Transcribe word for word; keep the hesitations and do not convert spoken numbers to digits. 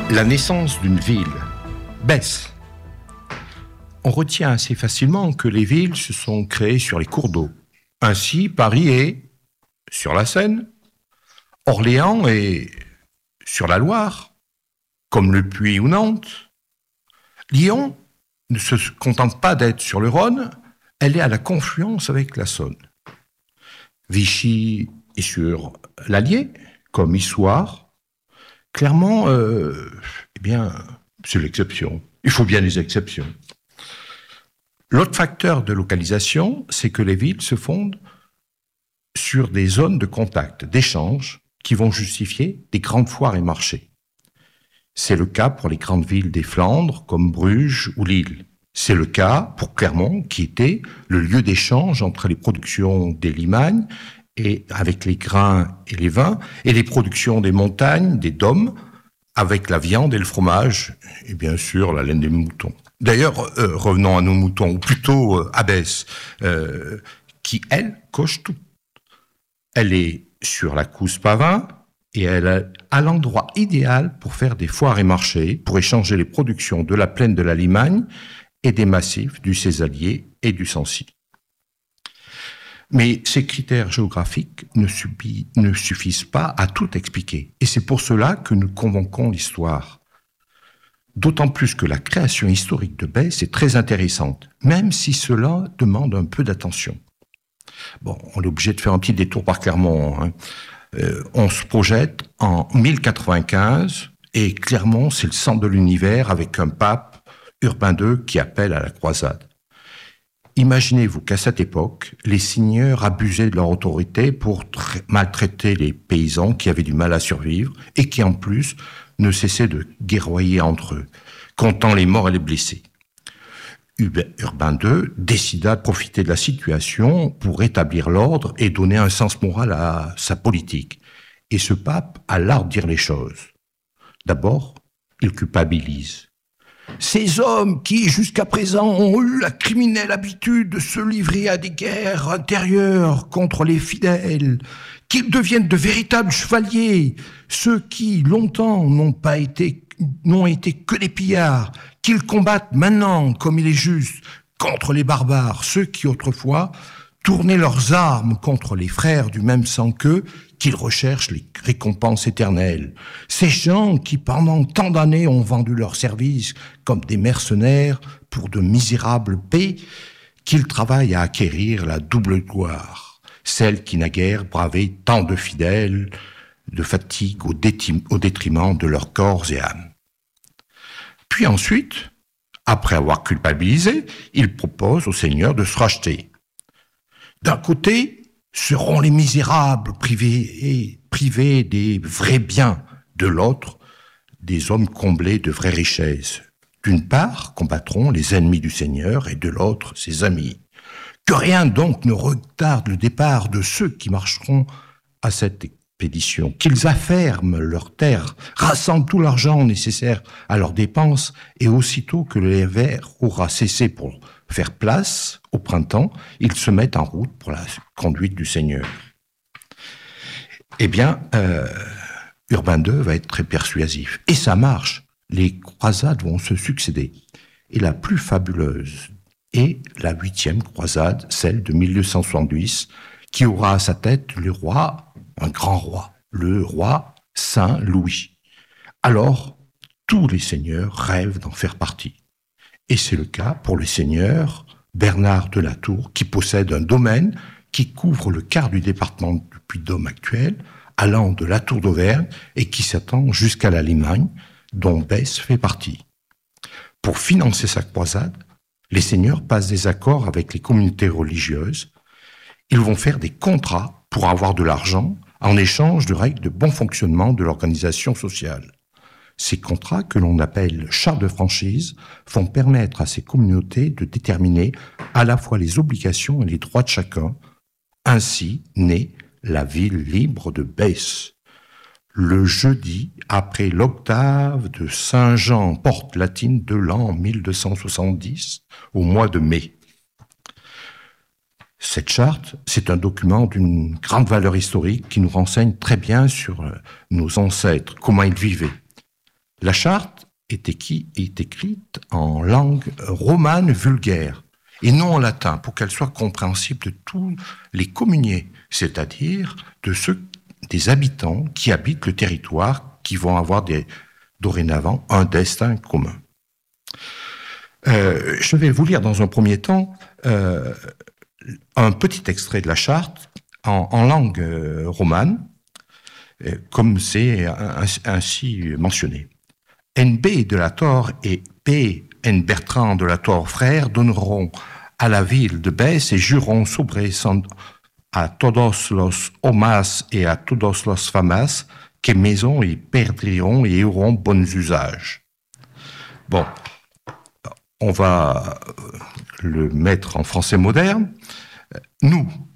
La naissance d'une ville, Besse. On retient assez facilement que les villes se sont créées sur les cours d'eau. Ainsi, Paris est sur la Seine, Orléans est sur la Loire, comme le Puy ou Nantes. Lyon ne se contente pas d'être sur le Rhône, elle est à la confluence avec la Saône. Vichy est sur l'Allier, comme Issoire. Clairement, euh, eh bien, c'est l'exception. Il faut bien des exceptions. L'autre facteur de localisation, c'est que les villes se fondent sur des zones de contact, d'échange, qui vont justifier des grandes foires et marchés. C'est le cas pour les grandes villes des Flandres, comme Bruges ou Lille. C'est le cas pour Clermont, qui était le lieu d'échange entre les productions des Limagnes, et avec les grains et les vins, et les productions des montagnes, des dômes, avec la viande et le fromage, et bien sûr la laine des moutons. D'ailleurs, euh, revenons à nos moutons, ou plutôt euh, à Besse, euh, qui, elle, coche tout. Elle est sur la Cousse Pavin, et elle est à l'endroit idéal pour faire des foires et marchés, pour échanger les productions de la plaine de la Limagne et des massifs du Césalier et du Sancy. Mais ces critères géographiques ne, subit, ne suffisent pas à tout expliquer. Et c'est pour cela que nous convoquons l'histoire. D'autant plus que la création historique de Besse est très intéressante, même si cela demande un peu d'attention. Bon, on est obligé de faire un petit détour par Clermont. Hein. Euh, on se projette en mille quatre-vingt-quinze, et Clermont, c'est le centre de l'univers, avec un pape, Urbain deux, qui appelle à la croisade. Imaginez-vous qu'à cette époque, les seigneurs abusaient de leur autorité pour tra- maltraiter les paysans qui avaient du mal à survivre et qui, en plus, ne cessaient de guerroyer entre eux, comptant les morts et les blessés. Urbain deux décida de profiter de la situation pour rétablir l'ordre et donner un sens moral à sa politique. Et ce pape a l'art de dire les choses. D'abord, il culpabilise. Ces hommes qui, jusqu'à présent, ont eu la criminelle habitude de se livrer à des guerres intérieures contre les fidèles, qu'ils deviennent de véritables chevaliers, ceux qui, longtemps, n'ont pas été, n'ont été que des pillards, qu'ils combattent maintenant, comme il est juste, contre les barbares, ceux qui, autrefois, tournaient leurs armes contre les frères du même sang qu'eux, qu'ils recherchent les récompenses éternelles. Ces gens qui, pendant tant d'années, ont vendu leurs services comme des mercenaires pour de misérables paix, qu'ils travaillent à acquérir la double gloire, celle qui naguère bravait tant de fidèles, de fatigue au, détim- au détriment de leurs corps et âmes. Puis ensuite, après avoir culpabilisé, il propose au Seigneur de se racheter. D'un côté, seront les misérables privés et privés des vrais biens, de l'autre, des hommes comblés de vraies richesses. D'une part, combattront les ennemis du Seigneur et de l'autre, ses amis. Que rien donc ne retarde le départ de ceux qui marcheront à cette expédition, qu'ils afferment leurs terres, rassemblent tout l'argent nécessaire à leurs dépenses, et aussitôt que l'hiver aura cessé pour faire place, au printemps, ils se mettent en route pour la conduite du Seigneur. Eh bien, euh, Urbain deux va être très persuasif. Et ça marche. Les croisades vont se succéder. Et la plus fabuleuse est la huitième croisade, celle de mille deux cent soixante-dix, qui aura à sa tête le roi, un grand roi, le roi Saint Louis. Alors, tous les seigneurs rêvent d'en faire partie. Et c'est le cas pour le seigneur Bernard de la Tour, qui possède un domaine qui couvre le quart du département du Puy-de-Dôme actuel, allant de la Tour d'Auvergne et qui s'étend jusqu'à la Limagne, dont Besse fait partie. Pour financer sa croisade, les seigneurs passent des accords avec les communautés religieuses. Ils vont faire des contrats pour avoir de l'argent en échange de règles de bon fonctionnement de l'organisation sociale. Ces contrats, que l'on appelle chartes de franchise, vont permettre à ces communautés de déterminer à la fois les obligations et les droits de chacun. Ainsi naît la ville libre de Besse. Le jeudi après l'octave de Saint-Jean, porte latine de l'an mille deux cent soixante-dix, au mois de mai. Cette charte, c'est un document d'une grande valeur historique qui nous renseigne très bien sur nos ancêtres, comment ils vivaient. La charte est, équi- est écrite en langue romane vulgaire et non en latin, pour qu'elle soit compréhensible de tous les communiers, c'est-à-dire de ceux des habitants qui habitent le territoire, qui vont avoir des, dorénavant un destin commun. Euh, je vais vous lire dans un premier temps euh, un petit extrait de la charte en, en langue euh, romane, euh, comme c'est ainsi mentionné. N B de la Torre et P. N. Bertrand de la Torre frère donneront à la ville de Besse et jureront sobre a todos los homas et à todos los famas que maison y perdront et auront bons usages. Bon, on va le mettre en français moderne. Nous,